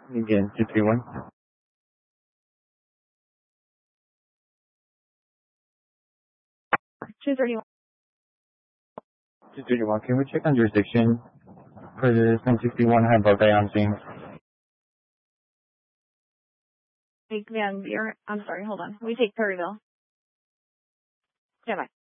Again, 231. 231. 231, can we check on jurisdiction for the 1061 High Buckeye on scene? Take Van Buren. I'm sorry, hold on. We take Perryville. Stand by.